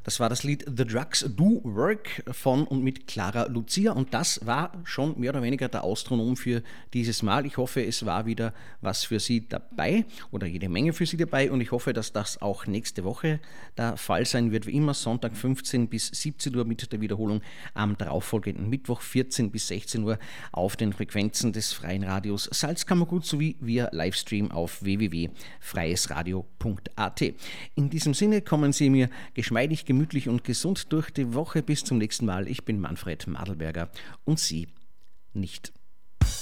Das war das Lied The Drugs Do Work von und mit Clara Lucia und das war schon mehr oder weniger der Austronom für dieses Mal. Ich hoffe, es war wieder was für Sie dabei oder jede Menge für Sie dabei und ich hoffe, dass das auch nächste Woche der Fall sein wird. Wie immer Sonntag 15 bis 17 Uhr mit der Wiederholung am darauffolgenden Mittwoch 14 bis 16 Uhr auf den Frequenzen des Freien Radios Salzkammergut sowie via Livestream auf www.freiesradio.at. In diesem Sinne kommen Sie mir geschmeidig, gemütlich und gesund durch die Woche. Bis zum nächsten Mal. Ich bin Manfred Madelberger und Sie nicht.